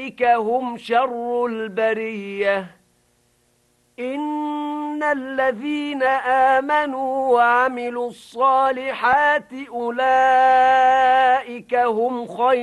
أولئك هم شر البرية إن الذين آمنوا وعملوا الصالحات أولئك هم خير